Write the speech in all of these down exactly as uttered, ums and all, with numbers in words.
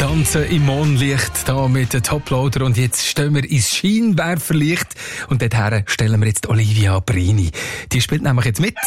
Tanzen im Mondlicht da mit den Toploader und jetzt stehen wir ins Scheinwerferlicht und dorthin stellen wir jetzt Olivia Brini. Die spielt nämlich jetzt mit.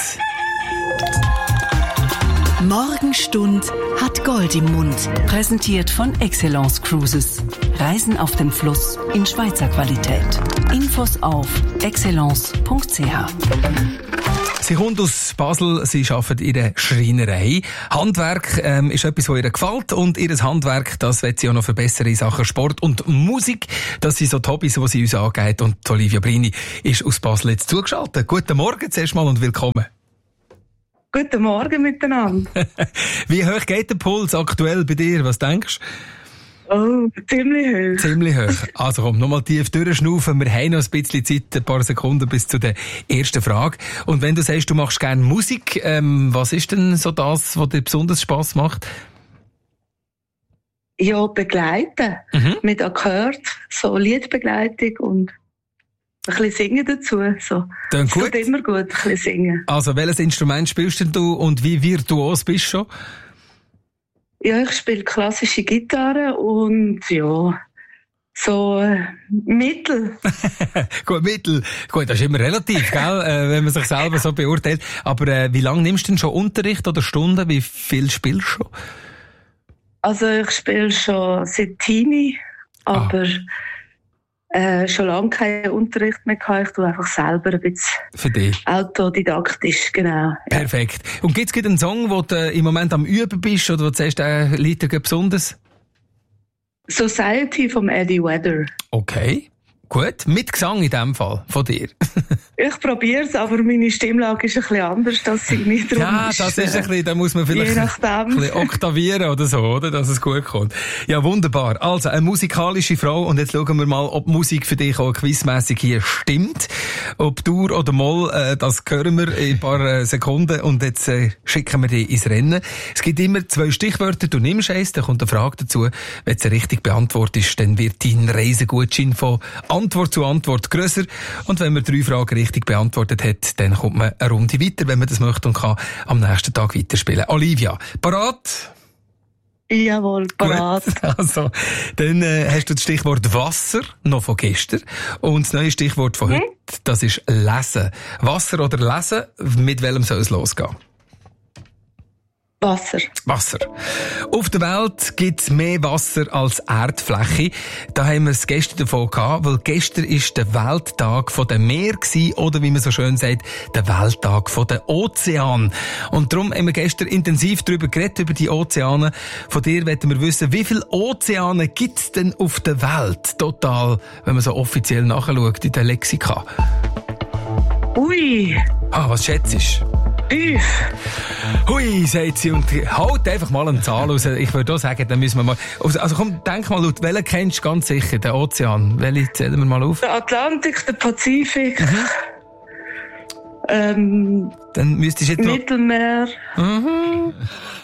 Morgenstund hat Gold im Mund. Präsentiert von Excellence Cruises. Reisen auf dem Fluss in Schweizer Qualität. Infos auf excellence punkt c h. Sie kommt aus Basel, sie arbeitet in der Schreinerei. Handwerk ähm, ist etwas, was ihr gefällt und ihr Handwerk, das wird sie auch noch verbessern in Sachen Sport und Musik. Das sind so die Hobbys, die sie uns angeht und Olivia Brini ist aus Basel jetzt zugeschaltet. Guten Morgen zuerst mal und willkommen. Guten Morgen miteinander. Wie hoch geht der Puls aktuell bei dir? Was denkst du? Oh, ziemlich hoch. Ziemlich hoch. Also komm, nochmal tief durchschnaufen. Wir haben noch ein bisschen Zeit, ein paar Sekunden bis zu der ersten Frage. Und wenn du sagst, du machst gerne Musik, ähm, was ist denn so das, was dir besonders Spass macht? Ja, begleiten. Mhm. Mit Akkord, so Liedbegleitung und ein bisschen singen dazu. So. Dann gut. Es geht immer gut, ein bisschen singen. Also welches Instrument spielst denn du und wie virtuos bist du schon? Ja, ich spiele klassische Gitarre und ja, so äh, Mittel. Gut, Mittel. Gut, das ist immer relativ, gell, äh, wenn man sich selber so beurteilt. Aber äh, wie lange nimmst du denn schon Unterricht oder Stunden? Wie viel spielst du schon? Also ich spiele schon seit Teenie, aber ah. äh, schon lange keinen Unterricht mehr gehabt. Ich tue einfach selber ein bisschen für dich. Autodidaktisch, genau. Perfekt. Ja. Und gibt es einen Song, wo du im Moment am Üben bist oder wo du sagst, der liegt dir besonders? Society vom Eddie Vedder. Okay. Gut, mit Gesang in dem Fall, von dir. Ich probiere es, aber meine Stimmlage ist ein bisschen anders, dass sie nicht drum Ja, ist. das ist ein bisschen, da muss man vielleicht ein bisschen oktavieren oder so, oder, dass es gut kommt. Ja, wunderbar. Also, eine musikalische Frau und jetzt schauen wir mal, ob Musik für dich auch quizmässig hier stimmt. Ob Dur oder Moll, äh, das hören wir in ein paar äh, Sekunden und jetzt äh, schicken wir dich ins Rennen. Es gibt immer zwei Stichwörter, du nimmst eins, dann kommt eine Frage dazu. Wenn du richtig beantwortest, dann wird dein Reisegutschein von Antwort zu Antwort grösser. Und wenn man drei Fragen richtig beantwortet hat, dann kommt man eine Runde weiter, wenn man das möchte und kann am nächsten Tag weiterspielen. Olivia, parat? Jawohl, parat. Gut, also, dann äh, hast du das Stichwort Wasser, noch von gestern. Und das neue Stichwort von hm? heute, das ist Lesen. Wasser oder Lesen, mit welchem soll es losgehen? Wasser. Wasser. Auf der Welt gibt es mehr Wasser als Erdfläche. Da haben wir es gestern davon gehabt, weil gestern ist der Welttag von der Meer gewesen, oder wie man so schön sagt, der Welttag von der Ozean. Und darum haben wir gestern intensiv darüber geredet, über die Ozeane. Von dir wollten wir wissen, wie viele Ozeane gibt es denn auf der Welt? Total, wenn man so offiziell nachschaut in der Lexika. Ui. Ah, was schätzt du? Fünf. Hui, sagt sie, und halt einfach mal eine Zahl raus. Ich würde auch sagen, dann müssen wir mal, also komm, denk mal laut, welchen kennst du ganz sicher? Den Ozean. Welche zählen wir mal auf? Der Atlantik, der Pazifik. Mhm. Ähm, dann müsstest du jetzt noch... Mittelmeer. Mhm.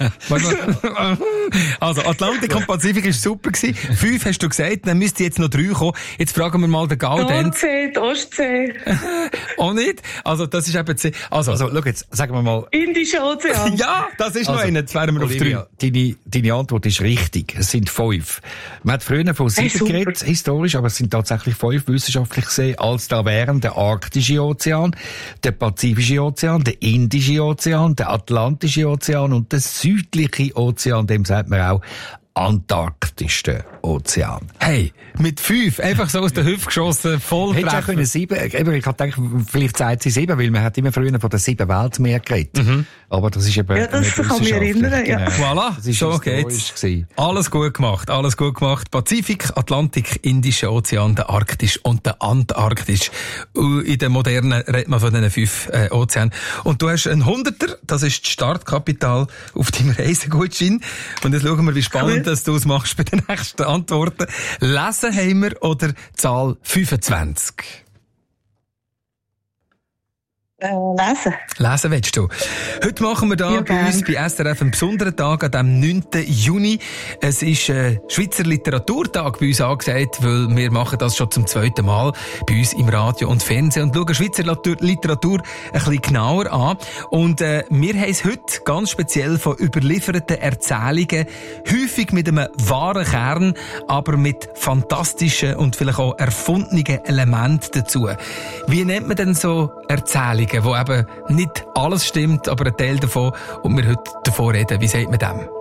Also, Atlantik und Pazifik war super gewesen. Fünf hast du gesagt, dann müsste jetzt noch drei kommen. Jetzt fragen wir mal den Gaudenz. Nordsee, die Ostsee. Auch nicht? Also, das ist eben... Also, also, schau jetzt, sagen wir mal... Indischer Ozean. Ja, das ist also, noch einer. Jetzt wären wir Olivia, auf drei. Deine, deine Antwort ist richtig. Es sind fünf. Man hat früher von sieben hey, geredet, historisch, aber es sind tatsächlich fünf, wissenschaftlich gesehen, als da wären der Arktische Ozean, der Pazifische Ozean, der Indische Ozean, der Atlantische Ozean und der südliche Ozean, dem sagt man auch Antarktische Ozean. Hey, mit fünf, einfach so aus der Hüfte geschossen, voll Hättest du auch können sieben, eben, ich hatte gedacht, vielleicht sagt sie sieben, weil man hat immer früher von den sieben Weltmeeren geredet. Mhm. Aber das ist eben ja, das kann mich erinnern, ja. Genau. Voilà, das ist so geht's. Gewesen. Alles gut gemacht, alles gut gemacht. Pazifik, Atlantik, Indischer Ozean, der Arktisch und der Antarktisch. In der Modernen redet man von diesen fünf äh, Ozeanen. Und du hast einen Hunderter, das ist das Startkapital auf deinem Reisegutschein. Und jetzt schauen wir, wie spannend cool. dass du es machst bei den nächsten Antworten. Lesen haben wir oder Zahl fünfundzwanzig? Äh, lesen. Lesen willst du. Heute machen wir da ja, bei gern. uns bei S R F einen besonderen Tag an dem neunten Juni. Es ist äh, Schweizer Literaturtag bei uns angesagt, weil wir machen das schon zum zweiten Mal bei uns im Radio und Fernsehen und schauen Schweizer Literatur ein bisschen genauer an. Und äh, wir haben es heute ganz speziell von überlieferten Erzählungen, häufig mit einem wahren Kern, aber mit fantastischen und vielleicht auch erfundenen Elementen dazu. Wie nennt man denn so Erzählungen, wo eben nicht alles stimmt, aber ein Teil davon, und wir heute davon reden? Wie sagt man dem?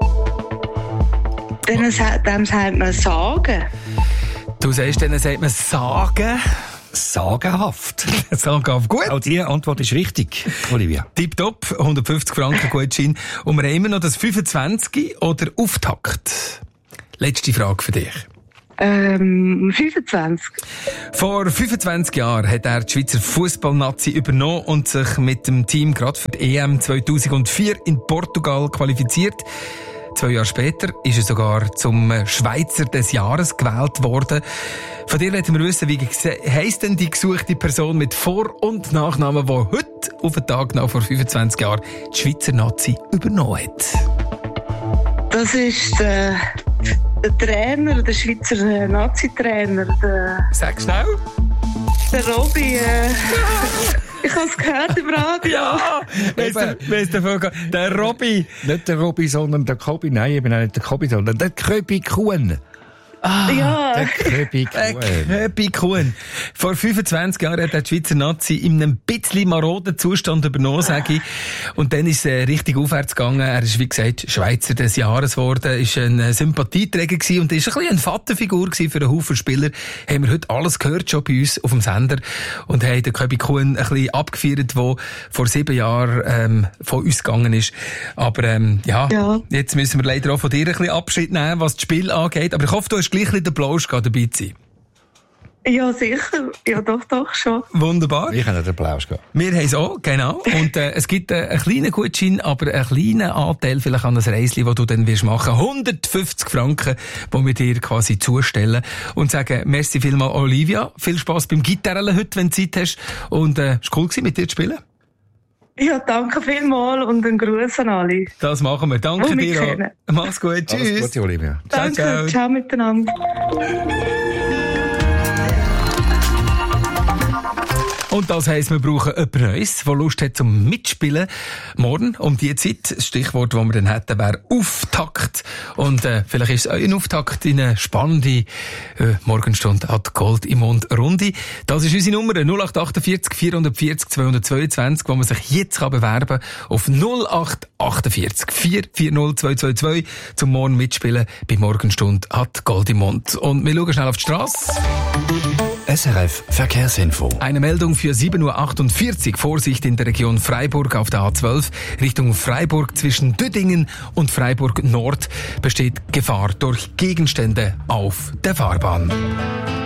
Denen dem sagt man Sagen. Du sagst, denen sagt man Sagen. Sagenhaft. Sagenhaft, gut. Auch die Antwort ist richtig, Olivia. Tipptopp, hundertfünfzig Franken Gutschein. Und wir haben immer noch das fünfundzwanzig oder Auftakt. Letzte Frage für dich. Ähm, fünfundzwanzig. Vor fünfundzwanzig Jahren hat er die Schweizer Fußballnazi übernommen und sich mit dem Team gerade für die E M zweitausendvier in Portugal qualifiziert. Zwei Jahre später ist er sogar zum Schweizer des Jahres gewählt worden. Von dir wollen wir wissen, wie heisst denn die gesuchte Person mit Vor- und Nachnamen, die heute auf den Tag nach vor fünfundzwanzig Jahren die Schweizer Nazi übernommen hat? Das ist der, der Trainer, der Schweizer Nazi-Trainer. Der, Sag schnell. Der Robby. Äh, ich habe es gehört im Radio. Ja, weißt du, der, der Robby. Nicht der Robby, sondern der Kobi. Nein, eben auch nicht der Kobi, sondern der Köbi Kuhn. Ah, ja. Der Köbi Kuhn. Der Köbi Kuhn. Vor fünfundzwanzig Jahren hat der Schweizer Nazi in einem bisschen maroden Zustand übernommen, sage ich. Und dann ist es richtig aufwärts gegangen. Er ist, wie gesagt, Schweizer des Jahres geworden, ist ein Sympathieträger gewesen und ist ein bisschen eine Vaterfigur gewesen für einen Haufen Spieler. Haben wir heute alles gehört schon bei uns auf dem Sender und haben den Köbi Kuhn ein bisschen abgefeiert, der vor sieben Jahren ähm, von uns gegangen ist. Aber ähm, ja, ja, jetzt müssen wir leider auch von dir ein bisschen Abschied nehmen, was das Spiel angeht. Aber ich hoffe, du hast gleich ein den Plausch dabei zu sein. Ja, sicher. Ja, doch, doch, schon. Wunderbar. Wir können den Plausch gehen. Wir haben es auch, genau. Und äh, es gibt äh, einen kleinen Gutschein, aber einen kleinen Anteil vielleicht an ein Reisli, das du dann wirst machen. hundertfünfzig Franken, die wir dir quasi zustellen. Und sagen, merci vielmal, Olivia. Viel Spass beim Gitarren heute, wenn du Zeit hast. Und äh, es war cool gewesen, mit dir zu spielen. Ja, danke vielmals und einen Gruß an alle. Das machen wir. Danke dir. Mach's gut. Tschüss. Alles Gute, Olivia. Danke. Ciao, ciao. Ciao miteinander. Und das heisst, wir brauchen jemand Neues, der Lust hat zum Mitspielen. Morgen um die Zeit, das Stichwort, das wir dann hätten, wäre Auftakt. Und äh, vielleicht ist es ein Auftakt in eine spannende äh, Morgenstunde hat Gold im Mund Runde. Das ist unsere Nummer null acht achtundvierzig vierhundertvierzig zweihundertzweiundzwanzig, wo man sich jetzt kann bewerben auf null acht achtundvierzig vierhundertvierzig zweihundertzweiundzwanzig zum Morgen mitspielen bei Morgenstunde hat Gold im Mund. Und wir schauen schnell auf die Strasse. S R F Verkehrsinfo. Eine Meldung für sieben Uhr achtundvierzig. Vorsicht in der Region Freiburg auf der A zwölf. Richtung Freiburg zwischen Düdingen und Freiburg Nord besteht Gefahr durch Gegenstände auf der Fahrbahn.